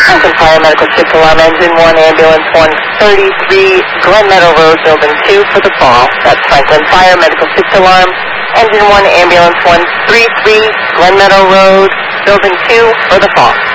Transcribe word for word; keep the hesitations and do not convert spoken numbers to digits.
Franklin Fire Medical six Alarm Engine one, Ambulance one thirty-three, Glen Meadow Road, Building two for the fall. That's Franklin Fire Medical six Alarm Engine one, Ambulance one thirty-three, Glen Meadow Road, Building two for the fall.